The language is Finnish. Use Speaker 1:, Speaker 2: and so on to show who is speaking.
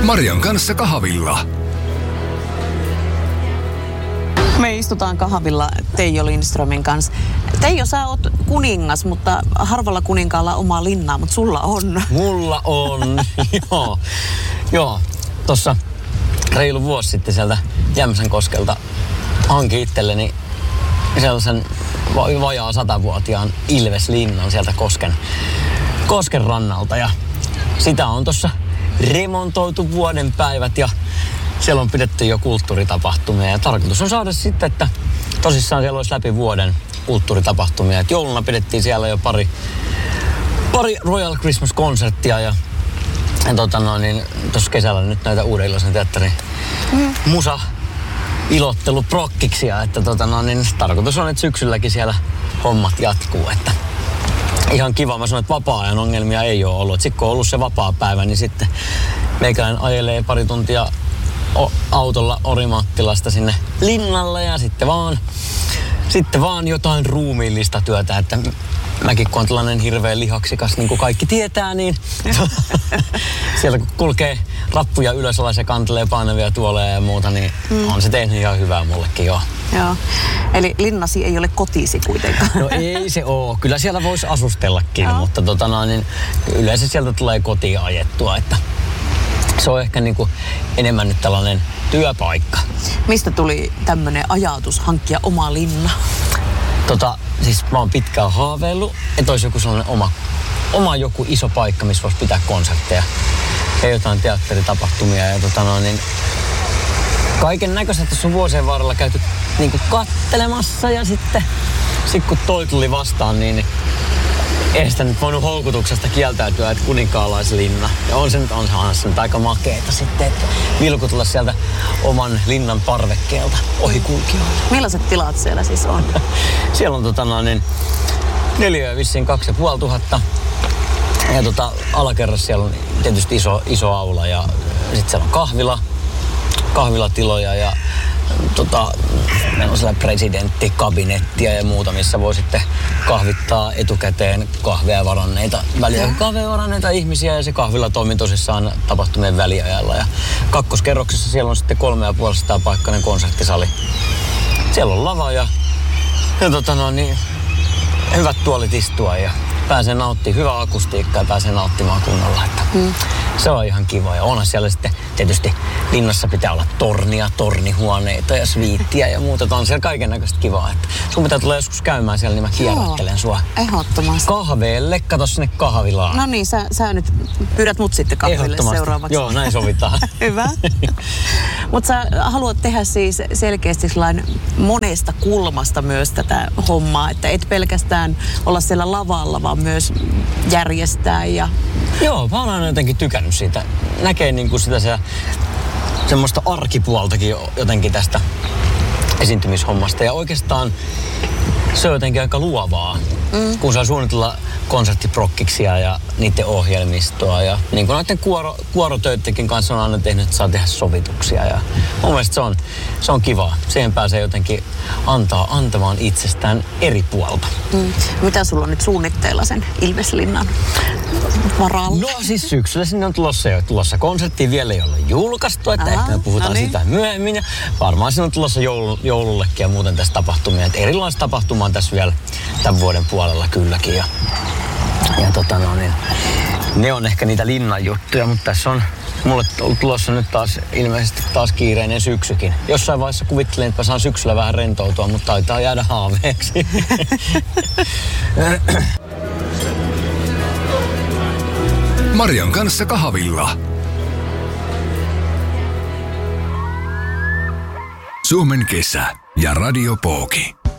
Speaker 1: Marian kanssa kahvilla.
Speaker 2: Me istutaan kahvilla Teijo Lindströmin kanssa. Teijo, sä oot kuningas, mutta harvalla kuninkaalla omaa linnaa, mutta sulla on.
Speaker 3: Mulla on, joo. Tossa reilu vuosi sitten sieltä Jämsänkoskelta hankin itselleni sellaisen vajaa 100-vuotiaan Ilveslinnan sieltä Kosken rannalta. Ja sitä on tossa remontoitu vuoden päivät ja siellä on pidetty jo kulttuuritapahtumia. Ja tarkoitus on saada sitten, että tosissaan siellä olisi läpi vuoden kulttuuritapahtumia. Et jouluna pidettiin siellä jo pari Royal Christmas-konserttia ja tuossa kesällä nyt näitä Uuden-Iloisen teatterin musa-ilotteluprokkiksia. Että tarkoitus on, että syksylläkin siellä hommat jatkuu. Että ihan kiva. Mä sanoin, että vapaa-ajan ongelmia ei ole ollut. Sitten kun on ollut se vapaa-päivä, niin sitten meikäläinen ajelee pari tuntia autolla Orimattilasta sinne linnalle ja sitten vaan jotain ruumiillista työtä, että mäkin kun on tällainen hirveän lihaksikas, niin kuin kaikki tietää, niin siellä kun kulkee rappuja ylös alas ja kantelee painavia tuoleja ja muuta, niin on se tehnyt ihan hyvää mullekin, joo.
Speaker 2: Joo. Eli linnasi ei ole kotisi kuitenkaan.
Speaker 3: No ei se oo. Kyllä siellä voisi asustellakin, mutta yleensä sieltä tulee kotiin ajettua, että se on ehkä niinku enemmän nyt tällainen työpaikka.
Speaker 2: Mistä tuli tämmönen ajatus hankkia oma linna?
Speaker 3: Siis mä oon pitkään haaveillut, että olisi joku sellainen oma joku iso paikka, missä voisi pitää konsertteja ja jotain teatteritapahtumia. Ja kaiken näköistä tässä on vuosien varrella käyty niinku kattelemassa ja sitten kun toi tuli vastaan, niin ei sitä nyt voinut houkutuksesta kieltäytyä, että kuninkaalaislinna. Ja onhan se nyt aika makeeta sitten, että vilkutella sieltä oman linnan parvekkeelta ohikulkijoille.
Speaker 2: Millaiset tilat siellä siis on?
Speaker 3: Siellä on neliöä vissiin 2500. Ja alakerrassa siellä on tietysti iso aula ja sitten siellä on kahvilatiloja ja meillä on sellainen presidenttikabinettia ja muuta, missä voi sitten kahvittaa etukäteen kahvia varanneita ihmisiä ja se kahvila toimii tosissaan tapahtumien väliajalla. Ja kakkoskerroksessa siellä on sitten 3500 paikkainen konserttisali. Siellä on lava ja hyvät tuolit istua ja pääsee nauttimaan, hyvä akustiikka ja pääsee nauttimaan kunnolla. Se on ihan kiva ja onhan siellä sitten tietysti linnassa pitää olla tornihuoneita ja sviittiä ja muuta. On siellä kaiken näköistä kivaa. Että sun pitää tulla joskus käymään siellä, niin mä kierrottelen sua.
Speaker 2: Ehdottomasti.
Speaker 3: Kahveelle, kato sinne kahvilaan.
Speaker 2: No niin, sä nyt pyydät mut sitten kahville seuraavaksi.
Speaker 3: Joo, näin sovitaan.
Speaker 2: Hyvä. Mutta sä haluat tehdä siis selkeästi monesta kulmasta myös tätä hommaa, että et pelkästään olla siellä lavalla, vaan myös järjestää ja...
Speaker 3: Joo, mä oon jotenkin tykännyt siitä. Näkee niinku sitä semmoista arkipuoltakin jotenkin tästä esiintymishommasta. Ja oikeastaan se on jotenkin aika luovaa, kun saa suunnitella konserttiprokkiksia ja niiden ohjelmistoa. Ja niin kuin näiden kuorotöittekin kanssa on aina tehnyt, että saa tehdä sovituksia. Ja mun mielestä se on kivaa. Siihen pääsee jotenkin antamaan itsestään eri puolta.
Speaker 2: Mitä sulla on nyt suunnitteilla sen Ilveslinnan varalla?
Speaker 3: No siis syksyllä sinne on tulossa konserttia vielä ei ole julkaistu, että ehkä me puhutaan sitä myöhemmin. Ja varmaan sinne on tulossa joulullekin ja muuten tässä tapahtumia. Että erilaista tapahtumaa on tässä vielä tämän vuoden puolella kylläkin. Ja ne on ehkä niitä linnan juttuja, mutta tässä on mulle tulossa nyt ilmeisesti taas kiireinen syksykin. Jossain vaiheessa kuvittelin, että mä saan syksyllä vähän rentoutua, mutta taitaa jäädä haaveeksi.
Speaker 1: Marian kanssa kahvilla. Suomen kesä ja Radio Pooki.